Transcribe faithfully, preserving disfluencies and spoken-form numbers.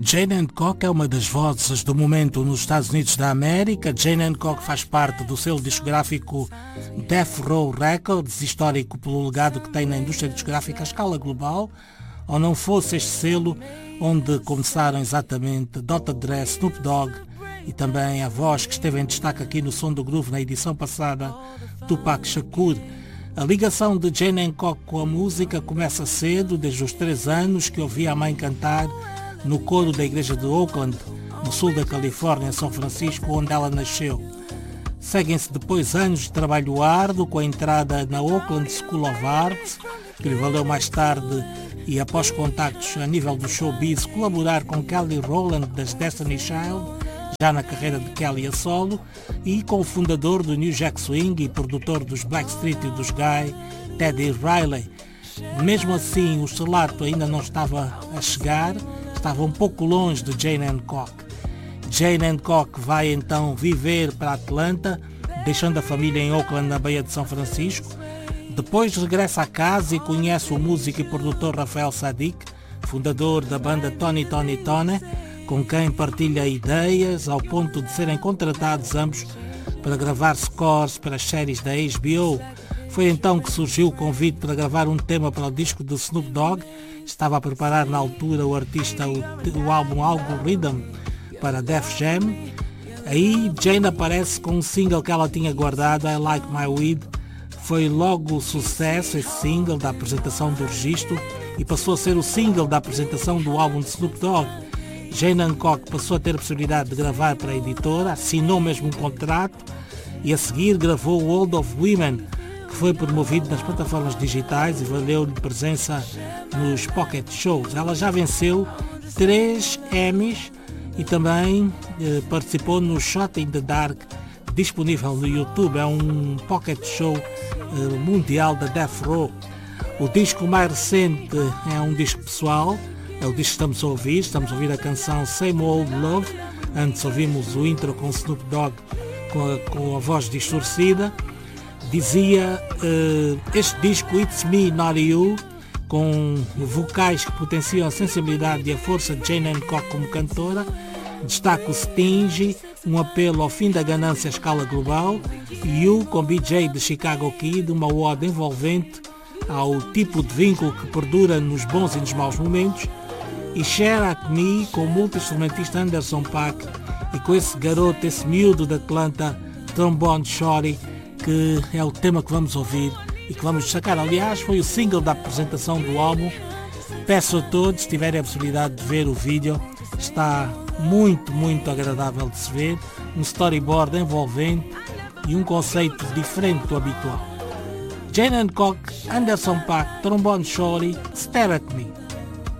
Jane Hancock é uma das vozes do momento nos Estados Unidos da América. Jane Hancock faz parte do selo discográfico Death Row Records, histórico pelo legado que tem na indústria discográfica à escala global. Ou não fosse este selo onde começaram exatamente doutor Dre, Snoop Dogg e também a voz que esteve em destaque aqui no Som do Groove na edição passada, Tupac Shakur. A ligação de Jane Hancock com a música começa cedo, desde os três anos, que ouvia a mãe cantar no coro da igreja de Oakland, no sul da Califórnia, São Francisco, onde ela nasceu. Seguem-se depois anos de trabalho árduo, com a entrada na Oakland School of Arts, que lhe valeu mais tarde, e após contactos a nível do showbiz, colaborar com Kelly Rowland das Destiny Child, já na carreira de Kelly a solo, e com o fundador do New Jack Swing e produtor dos Blackstreet e dos Guy, Teddy Riley. Mesmo assim, o estrelato ainda não estava a chegar, estava um pouco longe de Jane Hancock. Jane Hancock vai então viver para Atlanta, deixando a família em Oakland, na Baía de São Francisco. Depois regressa a casa e conhece o músico e produtor Rafael Sadiq, fundador da banda Tony Tony Tone, com quem partilha ideias ao ponto de serem contratados ambos para gravar scores para as séries da H B O. Foi então que surgiu o convite para gravar um tema para o disco do Snoop Dogg. Estava a preparar na altura o artista o, o álbum Algorithm para Def Jam. Aí Jane aparece com um single que ela tinha guardado, I Like My Weed. Foi logo sucesso esse single da apresentação do registro e passou a ser o single da apresentação do álbum de Snoop Dogg. Jane Hancock passou a ter a possibilidade de gravar para a editora, assinou mesmo um contrato e a seguir gravou o World of Women, que foi promovido nas plataformas digitais e valeu-lhe presença nos Pocket Shows. Ela já venceu três Emmys e também eh, participou no Shot in the Dark, disponível no YouTube. É um Pocket Show eh, mundial da Death Row. O disco mais recente é um disco pessoal, é o disco que estamos a ouvir. Estamos a ouvir a canção Same Old Love. Antes ouvimos o intro com Snoop Dogg com a, com a voz distorcida. Dizia uh, este disco It's Me Not You, com vocais que potenciam a sensibilidade e a força de Jane Hancock como cantora. Destaca o Stingy, um apelo ao fim da ganância à escala global. You, com B J de Chicago Kid, uma ode envolvente ao tipo de vínculo que perdura nos bons e nos maus momentos. E Share At Me, com o multi-instrumentista Anderson .Paak e com esse garoto, esse miúdo de Atlanta, Trombone Shorty, que é o tema que vamos ouvir e que vamos destacar. Aliás, foi o single da apresentação do álbum. Peço a todos, se tiverem a possibilidade de ver o vídeo, está muito, muito agradável de se ver, um storyboard envolvente e um conceito diferente do habitual. Jane Hancock, Anderson .Paak, Trombone Shorty, Stare At Me.